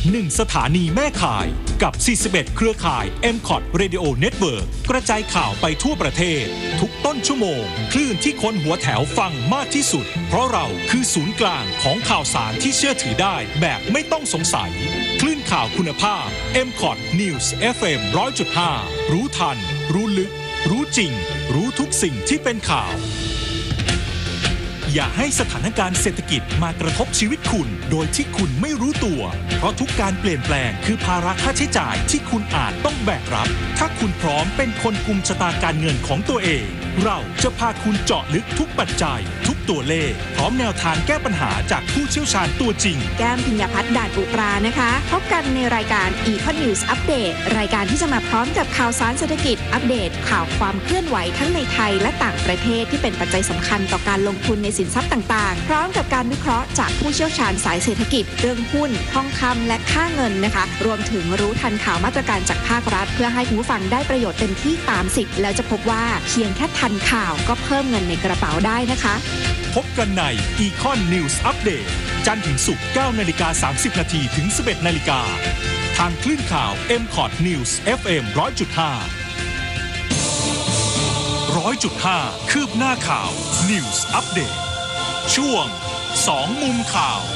1 สถานีแม่ข่ายกับ41เครือข่าย MCOT Radio Network กระจายข่าวไปทั่วประเทศทุกต้นชั่วโมงคลื่นที่คนหัวแถวฟังมากที่สุดเพราะเราคือศูนย์กลางของข่าวสารที่เชื่อถือได้แบบไม่ต้องสงสัยคลื่นข่าวคุณภาพ MCOT News FM 100.5 รู้ทันรู้ลึกรู้จริงรู้ทุกสิ่งที่เป็นข่าวอย่าให้สถานการณ์เศรษฐกิจมากระทบชีวิตคุณโดยที่คุณไม่รู้ตัวเพราะทุกการเปลี่ยนแปลงคือภาระค่าใช้จ่ายที่คุณอาจต้องแบกรับถ้าคุณพร้อมเป็นคนกุมชะตาการเงินของตัวเองเราจะพาคุณเจาะลึกทุกปัจจัยทุกตัวเลขพร้อมแนวทางแก้ปัญหาจากผู้เชี่ยวชาญตัวจริงแก้ม พิญญพัฒน์ ด่านอุตรานะคะพบกันในรายการ Econ News Update รายการที่จะมาพร้อมกับข่าวสารเศรษฐกิจอัปเดตข่าวความเคลื่อนไหวทั้งในไทยและต่างประเทศที่เป็นปัจจัยสำคัญต่อการลงทุนในสินทรัพย์ต่างๆพร้อมกับการวิเคราะห์จากผู้เชี่ยวชาญสายเศรษฐกิจเรื่องหุ้นทองคำและค่าเงินนะคะรวมถึงรู้ทันข่าวมาตรการจากภาครัฐเพื่อให้ผู้ฟังได้ประโยชน์เต็มที่ตามสิทธิ์แล้วจะพบว่าเพียงแค่ทันข่าวก็เพิ่มเงินในกระเป๋าได้นะคะพบกันใน Econ News Update จันทร์ถึงศุกร์ 9:30 นถึง 11:00 นทางคลื่นข่าว MCOT News FM 100.5 คืบหน้าข่าว News Update ช่วง2มุมข่าว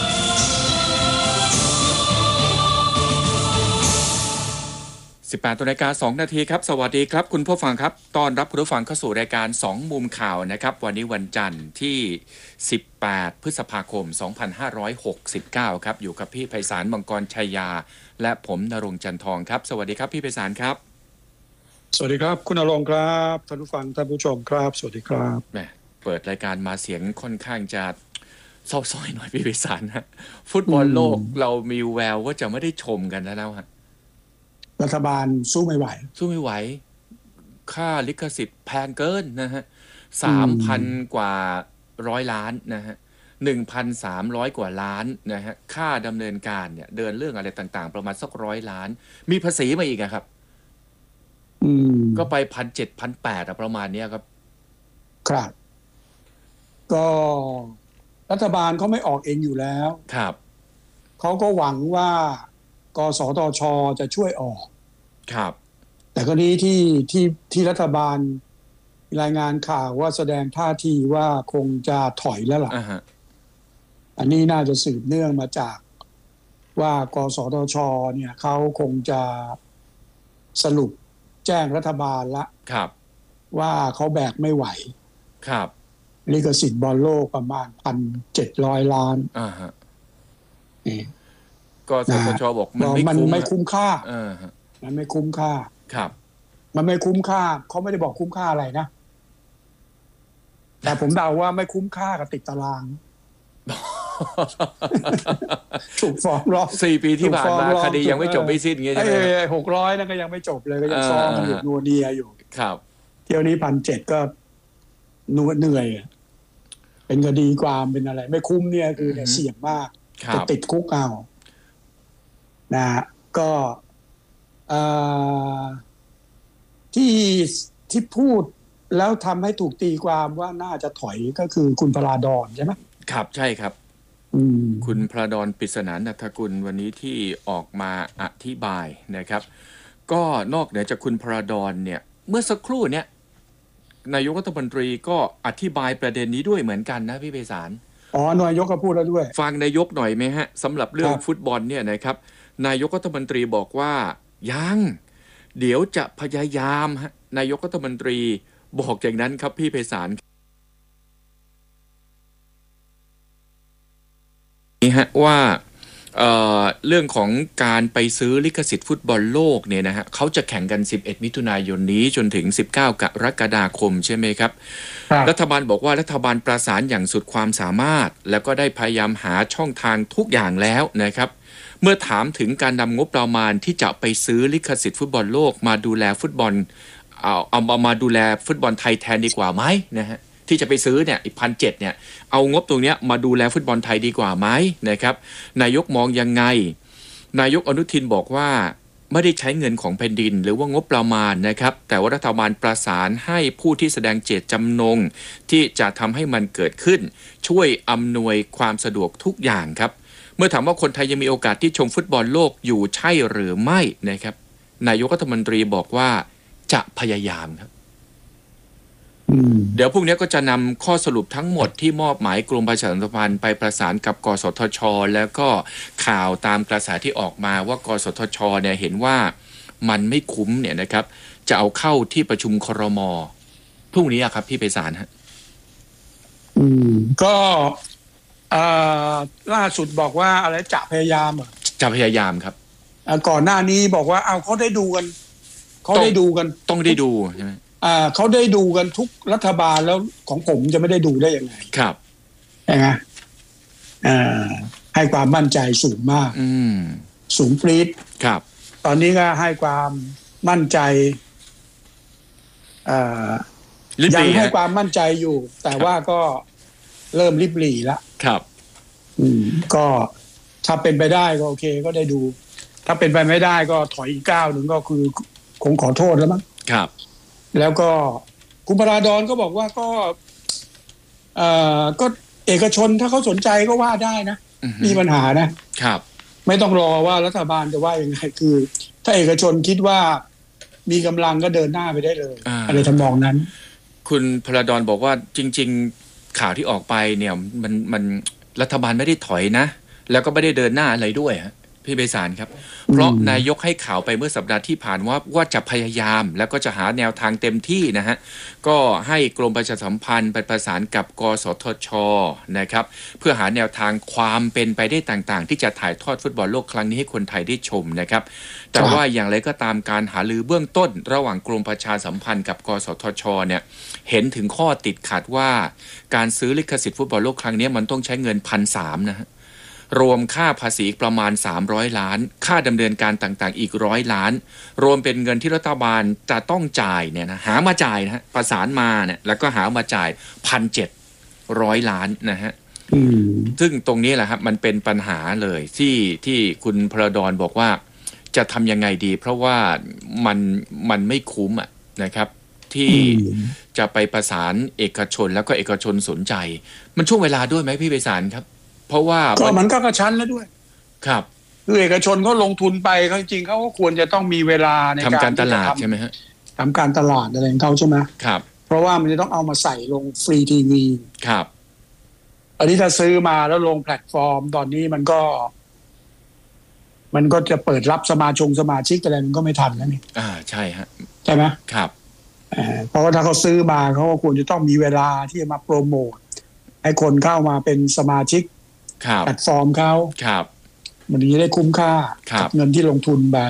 18:02 นครับสวัสดีครับคุณผู้ฟังครับต้อนรับคุณผู้ฟังเข้าสู่รายการ2มุมข่าวนะครับวันนี้วันจันทร์ที่18พฤษภาคม2569ครับอยู่กับพี่ไพศาลมังกรชัยยาและผมณรงค์จันทองครับสวัสดีครับพี่ไพศาลครับสวัสดีครับคุณณรงค์ครับท่านผู้ฟังท่านผู้ชมครับสวัสดีครับแหมเปิดรายการมาเสียงค่อนข้างจะเศร้าส้อยหน่อยพี่ไพศาลฮะฟุตบอลโลกเรามีแววว่าจะไม่ได้ชมกันแล้วฮะรัฐบาลสู้ไม่ไหวค่าลิขสิทธิ์แพงเกินนะฮะ 3,000 กว่า100 ล้านนะฮะ 1,300 กว่าล้านนะฮะค่าดำเนินการเนี่ยเดินเรื่องอะไรต่างๆประมาณสัก100 ล้านมีภาษีมาอีกอะครับก็ไป 1,700 1,800 ประมาณนี้ครับครับก็รัฐบาลเขาไม่ออกเองอยู่แล้วครับเขาก็หวังว่ากสทช.จะช่วยออกครับแต่ก็นี้ที่รัฐบาลรายงานข่าวว่าแสดงท่าทีว่าคงจะถอยแล้วล่ะอันนี้น่าจะสืบเนื่องมาจากว่ากสทช.เนี่ยเขาคงจะสรุปแจ้งรัฐบาลละครับว่าเขาแบกไม่ไหวครับลิขสิทธิ์บอลโลกประมาณ 1,700 ล้านก็สทช.บอกมันไม่คุ้มค่ามันไม่คุ้มค่าครับมันไม่คุ้มค่าเขาไม่ได้บอกคุ้มค่าอะไรนะแต่ผมเดาว่าไม่คุ้มค่ากับติดตารางถูกฟ้องร้อง 4 ปีที่ผ่านมาคดียังไม่จบไม่สิ้นอย่างเงี้ยใช่ไหม 600นั่นก็ยังไม่จบเลยก็ยังฟ้องกันอยู่นัวเนียอยู่ครับเที่ยวนี้ 1,700 ก็เหนื่อยเป็นคดีความเป็นอะไรไม่คุ้มเนี่ยคือเสี่ยงมากจะติดคุกเอานะก็ที่พูดแล้วทำให้ถูกตีความว่าน่าจะถอยก็คือคุณพราดอนใช่ไหมครับใช่ครับคุณพราดอนปริศนาณัฐกุลวันนี้ที่ออกมาอธิบายนะครับก็นอกเหนือจากคุณพราดอนเนี่ยเมื่อสักครู่เนี่ยนายกรัฐมนตรีก็อธิบายประเด็นนี้ด้วยเหมือนกันนะพี่ไพศาลนายกก็พูดแล้วด้วยฟังนายกหน่อยไหมฮะสำหรับเรื่องฟุตบอลเนี่ยนะครับนายกรัฐมนตรีบอกว่ายังเดี๋ยวจะพยายามฮะนายกรัฐมนตรีบอกอย่างนั้นครับพี่ไพศาลนี่ฮะว่าเรื่องของการไปซื้อลิขสิทธิ์ฟุตบอลโลกเนี่ยนะฮะเขาจะแข่งกัน11 มิถุนายนนี้จนถึง19 กรกฎาคมใช่ไหมครับรัฐบาลบอกว่ารัฐบาลประสานอย่างสุดความสามารถแล้วก็ได้พยายามหาช่องทางทุกอย่างแล้วนะครับเมื่อถามถึงการนำงบประมาณที่จะไปซื้อลิขสิทธิ์ฟุตบอลโลกมาดูแลฟุตบอลเอามาดูแลฟุตบอลไทยแทนดีกว่าไหมนะฮะที่จะไปซื้อเนี่ยอีก 1,700 เนี่ยเอางบตรงเนี้ยมาดูแลฟุตบอลไทยดีกว่าไหมนะครับนายกมองยังไงนายกอนุทินบอกว่าไม่ได้ใช้เงินของแผ่นดินหรือว่างบประมาณนะครับแต่ว่ารัฐบาลประสานให้ผู้ที่แสดงเจตจำนงที่จะทำให้มันเกิดขึ้นช่วยอำนวยความสะดวกทุกอย่างครับเมื่อถามว่าคนไทยยังมีโอกาสที่ชมฟุตบอลโลกอยู่ใช่หรือไม่นะครับนายกรัฐมนตรีบอกว่าจะพยายามครับเดี๋ยวพรุ่งนี้ก็จะนำข้อสรุปทั้งหมดที่มอบหมายกรมประชาสัมพันธ์ไปประสานกับกสทช.แล้วก็ข่าวตามกระแสที่ออกมาว่ากสทช.เนี่ยเห็นว่ามันไม่คุ้มเนี่ยนะครับจะเอาเข้าที่ประชุมครม.พรุ่งนี้ครับพี่ไพศาลฮะก็ล่าสุดบอกว่าอะไรจะพยายามจะพยายามครับก่อนหน้านี้บอกว่าเอาเขาได้ดูกันต้องได้ดูใช่ไหมเขาได้ดูกันทุกรัฐบาลแล้วของผมจะไม่ได้ดูได้ยังไงครับใช่ไหมให้ความมั่นใจสูงมากสูงปรี๊ดครับตอนนี้ก็ให้ความมั่นใจยังให้ความมั่นใจอยู่แต่ว่าก็เริ่มริบหรี่แล้วครับก็ถ้าเป็นไปได้ก็โอเคก็ได้ดูถ้าเป็นไปไม่ได้ก็ถอยอีกก้าวหนึ่งก็คือคงขอโทษแล้วมั้งครับแล้วก็คุณพราดอนก็บอกว่าก็เอกชนถ้าเขาสนใจก็ว่าได้นะมีปัญหานะครับไม่ต้องรอว่ารัฐบาลจะว่ายังไงคือถ้าเอกชนคิดว่ามีกำลังก็เดินหน้าไปได้เลยอะไรทำนองนั้นคุณพราดอนบอกว่าจริงๆข่าวที่ออกไปเนี่ยมันรัฐบาลไม่ได้ถอยนะแล้วก็ไม่ได้เดินหน้าอะไรด้วยฮะพี่ไพศาลครับเพราะนายกให้ข่าวไปเมื่อสัปดาห์ที่ผ่านว่าจะพยายามแล้วก็จะหาแนวทางเต็มที่นะฮะก็ให้กรมประชาสัมพันธ์ไปประสานกับกสทช.นะครับเพื่อหาแนวทางความเป็นไปได้ต่างๆที่จะถ่ายทอดฟุตบอลโลกครั้งนี้ให้คนไทยได้ชมนะครับแต่ว่าอย่างไรก็ตามการหารือเบื้องต้นระหว่างกรมประชาสัมพันธ์กับกสทช.เนี่ยเห็นถึงข้อติดขัดว่าการซื้อลิขสิทธิ์ฟุตบอลโลกครั้งนี้มันต้องใช้เงิน 1,300 นะฮะรวมค่าภาษีประมาณ300ล้านค่าดำเนินการต่างๆอีก100ล้านรวมเป็นเงินที่รัฐบาลจะต้องจ่ายเนี่ยนะหามาจ่ายนะฮะประสานมาเนี่ยแล้วก็หามาจ่าย 1,700 ล้านนะฮะซึ่งตรงนี้แหละครับมันเป็นปัญหาเลยที่คุณพราดอนบอกว่าจะทำยังไงดีเพราะว่ามันไม่คุ้มนะครับที่จะไปประสานเอกชนแล้วก็เอกชนสนใจมันช่วงเวลาด้วยไหมพี่ไพศาลครับเพราะว่าก็มันก็กระชั้นแล้วด้วยครับคือเอกชนเขาลงทุนไปเขาจริงเขาก็ควรจะต้องมีเวลาในการทำการตลาดใช่ไหมฮะทำการตลาดอะไรของเขาใช่ไหมครับเพราะว่ามันจะต้องเอามาใส่ลงฟรีทีวีครับอันนี้ถ้าซื้อมาแล้วลงแพลตฟอร์มตอนนี้มันก็จะเปิดรับสมาชิกอะไรมันก็ไม่ทันแล้วนี่ใช่ฮะใช่ไหมครับเพราะว่าถ้าเขาซื้อมาเขาก็ควรจะต้องมีเวลาที่จะมาโปรโมทให้คนเข้ามาเป็นสมาชิกแพลตฟอร์มเขามันจะได้คุ้มค่ากับเงินที่ลงทุนไป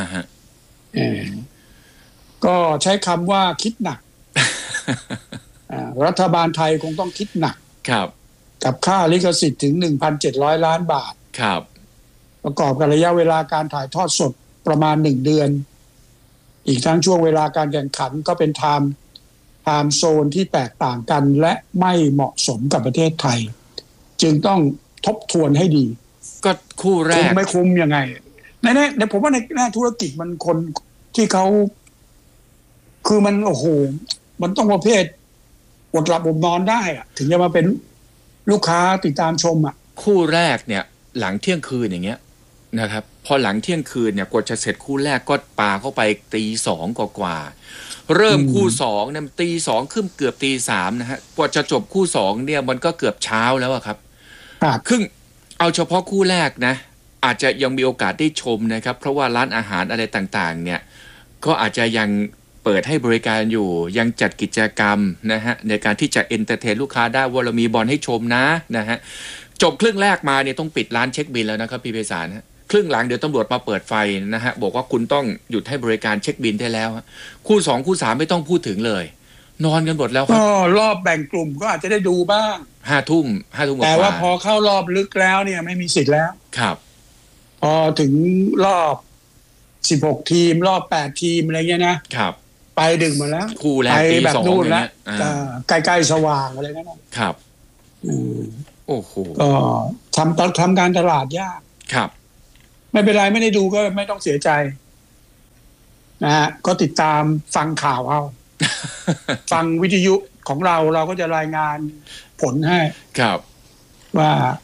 ก็ใช้คำว่าคิดหนัก รัฐบาลไทยคงต้องคิดหนักกับค่าลิขสิทธิ์ถึง 1,700 ล้านบาทประกอบกับระยะเวลาการถ่ายทอดสดประมาณ1เดือนอีกทั้งช่วงเวลาการแข่งขันก็เป็นไทม์โซนที่แตกต่างกันและไม่เหมาะสมกับประเทศไทยจึงต้องทบทวนให้ดีก็คู่แรกไม่คุ้มยังไงในผมว่าในแง่ธุรกิจมันคนที่เขาคือมันโอ้โหมันต้องประเภทอดหลับอดนอนได้ถึงจะมาเป็นลูกค้าติดตามชมคู่แรกเนี่ยหลังเที่ยงคืนอย่างเงี้ยนะครับพอหลังเที่ยงคืนเนี่ยกว่าจะเสร็จคู่แรกก็ปาเข้าไป 2:00 กว่าเริ่มคู่2เนี่ย 2:00 ขึ้นเกือบ 3:00 นะฮะกว่าจะจบคู่2เนี่ยมันก็เกือบเช้าแล้วครับครึ่งเอาเฉพาะคู่แรกนะอาจจะยังมีโอกาสได้ชมนะครับเพราะว่าร้านอาหารอะไรต่างๆเนี่ยก็อาจจะยังเปิดให้บริการอยู่ยังจัดกิจกรรมนะฮะในการที่จะเอนเตอร์เทนลูกค้าได้ว่าเรามีบอลให้ชมนะฮะจบครึ่งแรกมาเนี่ยต้องปิดร้านเช็คบิลแล้วนะครับพี่ไพศาลครึ่งหลังเดี๋ยวตำรวจมาเปิดไฟนะฮะบอกว่าคุณต้องหยุดให้บริการเช็คบิลได้แล้วคู่2คู่3ไม่ต้องพูดถึงเลยนอนกันหมดแล้วครับรอบแบ่งกลุ่มก็อาจจะได้ดูบ้าง 5 ทุ่มแต่ว่าพอเข้ารอบลึกแล้วเนี่ยไม่มีสิทธิ์แล้วครับพอถึงรอบ16ทีมรอบ8ทีมอะไรเงี้ยนะครับไปดึกหมดแล้วคู่แรกไปแบบนู่นแล้วใกล้ๆสว่างอะไรนั่นครับโอ้โหก็ทำการตลาดยากครับไม่เป็นไรไม่ได้ดูก็ไม่ต้องเสียใจนะฮะก็ติดตามฟังข่าวเอา ฟังวิทยุของเราก็จะรายงานผลให้ครับว่า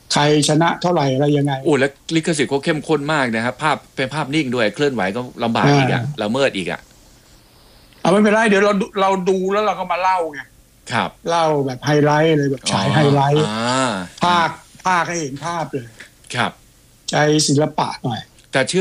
ใครชนะเท่าไหร่อะไรยังไงโอ้แล้วลิขสิทธิ์เขาเข้มข้นมากนะครับภาพเป็นภาพนิ่งด้วยเคลื่อนไหวก็ลำบากอีกอ่ะละเมิดอีกอ่ะไม่เป็นไรเดี๋ยวเราดูแล้วเราก็มาเล่าไงครับเล่าแบบไฮไลท์เลยแบบฉายไฮไลท์ภาคให้เห็นภาพเลยครับใจศิลปะหน่อยแต่